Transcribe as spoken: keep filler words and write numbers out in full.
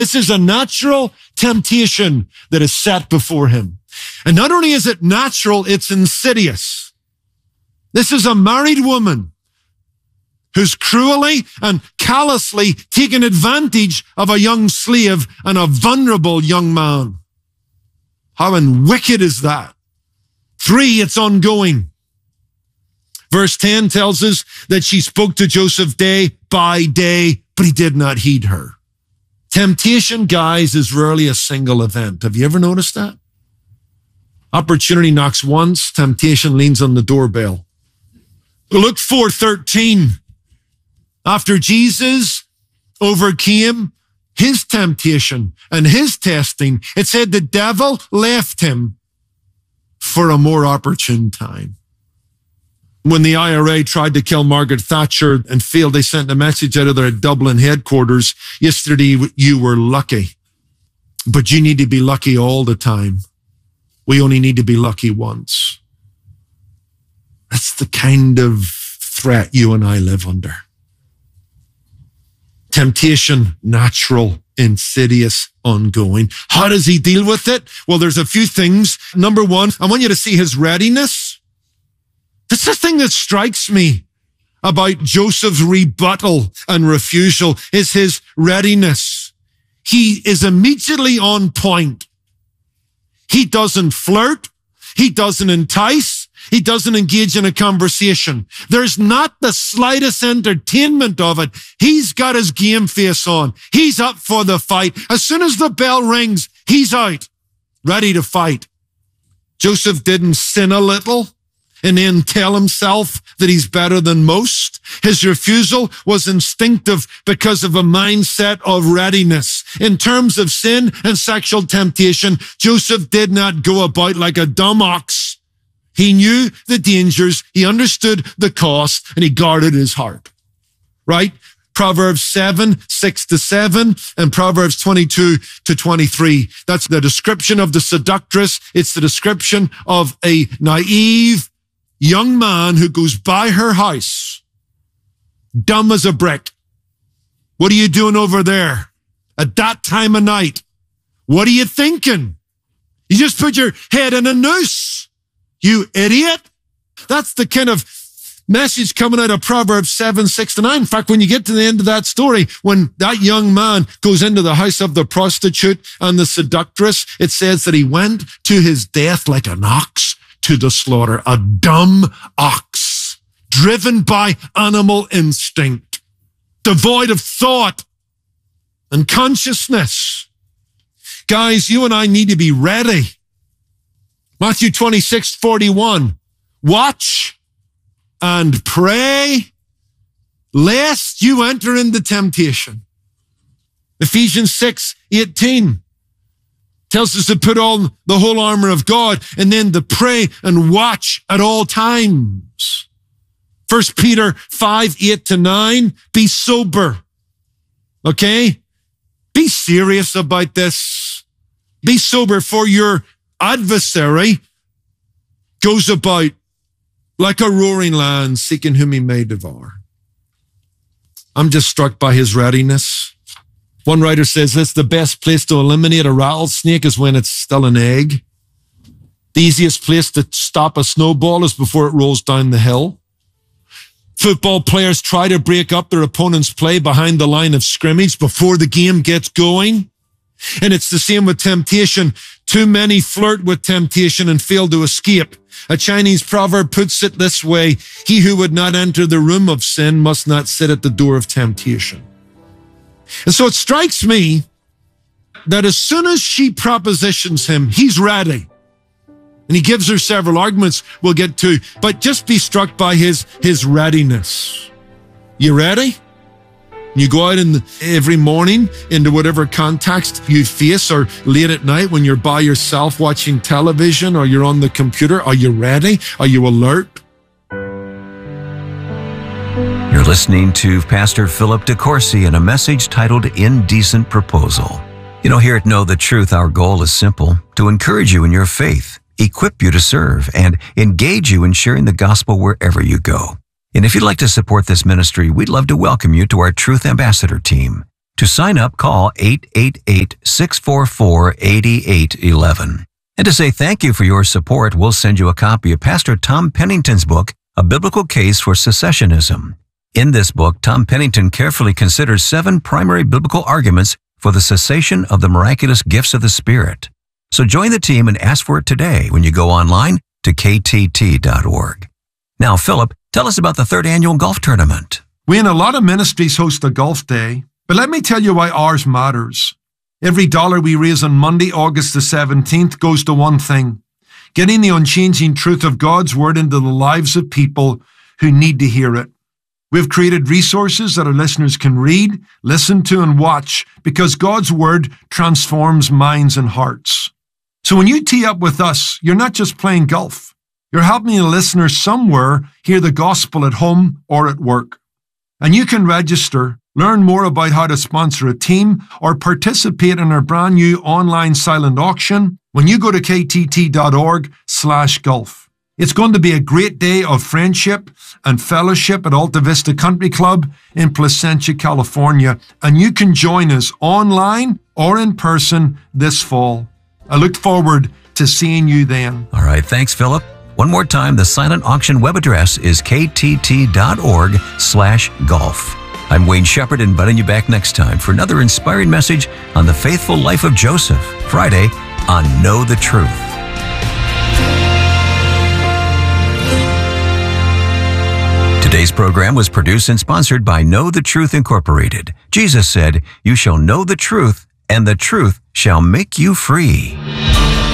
This is a natural temptation that is set before him. And not only is it natural, it's insidious. This is a married woman who's cruelly and callously taken advantage of a young slave and a vulnerable young man. How wicked is that? Three, it's ongoing. Verse ten tells us that she spoke to Joseph day by day, but he did not heed her. Temptation, guys, is rarely a single event. Have you ever noticed that? Opportunity knocks once, temptation leans on the doorbell. Luke four thirteen. After Jesus overcame his temptation and his testing, it said the devil left him for a more opportune time. When the I R A tried to kill Margaret Thatcher and failed, they sent a message out of their Dublin headquarters. Yesterday, you were lucky, but you need to be lucky all the time. We only need to be lucky once. That's the kind of threat you and I live under. Temptation, natural, insidious, ongoing. How does he deal with it? Well, there's a few things. Number one, I want you to see his readiness. That's the thing that strikes me about Joseph's rebuttal and refusal is his readiness. He is immediately on point. He doesn't flirt. He doesn't entice. He doesn't engage in a conversation. There's not the slightest entertainment of it. He's got his game face on. He's up for the fight. As soon as the bell rings, he's out, ready to fight. Joseph didn't sin a little and then tell himself that he's better than most. His refusal was instinctive because of a mindset of readiness. In terms of sin and sexual temptation, Joseph did not go about like a dumb ox. He knew the dangers, he understood the cost, and he guarded his heart. Right? Proverbs seven, six to seven, and Proverbs twenty-two to twenty-three. That's the description of the seductress. It's the description of a naive young man who goes by her house, dumb as a brick. What are you doing over there at that time of night? What are you thinking? You just put your head in a noose, you idiot. That's the kind of message coming out of Proverbs seven, six to nine. In fact, when you get to the end of that story, when that young man goes into the house of the prostitute and the seductress, it says that he went to his death like an ox to the slaughter, a dumb ox, driven by animal instinct, devoid of thought and consciousness. Guys, you and I need to be ready. Matthew twenty-six, forty-one. Watch and pray lest you enter into temptation. Ephesians six, eighteen. Tells us to put on the whole armor of God and then to pray and watch at all times. First Peter five, eight to nine. Be sober. Okay? Be serious about this. Be sober, for your adversary goes about like a roaring lion seeking whom he may devour. I'm just struck by his readiness. One writer says this: the best place to eliminate a rattlesnake is when it's still an egg. The easiest place to stop a snowball is before it rolls down the hill. Football players try to break up their opponent's play behind the line of scrimmage before the game gets going. And it's the same with temptation. Too many flirt with temptation and fail to escape. A Chinese proverb puts it this way: he who would not enter the room of sin must not sit at the door of temptation. And so it strikes me that as soon as she propositions him, he's ready. And he gives her several arguments we'll get to, but just be struck by his, his readiness. You ready? You go out in the, every morning into whatever context you face, or late at night when you're by yourself watching television or you're on the computer. Are you ready? Are you alert? You're listening to Pastor Philip DeCourcy in a message titled Indecent Proposal. You know, here at Know the Truth, our goal is simple: to encourage you in your faith, equip you to serve, and engage you in sharing the gospel wherever you go. And if you'd like to support this ministry, we'd love to welcome you to our Truth Ambassador team. To sign up, call eight eight eight, six four four, eight eight one one. And to say thank you for your support, we'll send you a copy of Pastor Tom Pennington's book, A Biblical Case for Secessionism. In this book, Tom Pennington carefully considers seven primary biblical arguments for the cessation of the miraculous gifts of the Spirit. So join the team and ask for it today when you go online to K T T dot org. Now, Philip, tell us about the third annual golf tournament. We and a lot of ministries host a golf day, but let me tell you why ours matters. Every dollar we raise on Monday, August the seventeenth, goes to one thing: getting the unchanging truth of God's Word into the lives of people who need to hear it. We've created resources that our listeners can read, listen to, and watch because God's Word transforms minds and hearts. So when you tee up with us, you're not just playing golf. You're helping a listener somewhere hear the gospel at home or at work. And you can register, learn more about how to sponsor a team, or participate in our brand new online silent auction when you go to K T T dot org slash golf. It's going to be a great day of friendship and fellowship at Alta Vista Country Club in Placentia, California, and you can join us online or in person this fall. I look forward to seeing you then. All right, thanks, Philip. One more time, the silent auction web address is K T T dot org slash golf. I'm Wayne Shepherd, inviting you back next time for another inspiring message on the faithful life of Joseph, Friday on Know the Truth. Today's program was produced and sponsored by Know the Truth Incorporated. Jesus said, "You shall know the truth, and the truth shall make you free."